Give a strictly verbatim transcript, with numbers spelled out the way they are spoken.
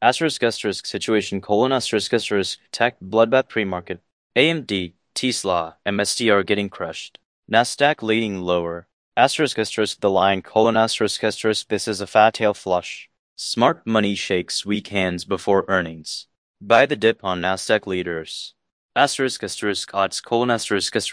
Asterisk asterisk situation colon asterisk asterisk tech bloodbath pre-market. A M D, Tesla, M S T are getting crushed. Nasdaq leading lower. Asterisk asterisk the line colon asterisk asterisk this is a fat tail flush. Smart money shakes weak hands before earnings. Buy the dip on Nasdaq leaders. Asterisk asterisk odds colon asterisk asterisk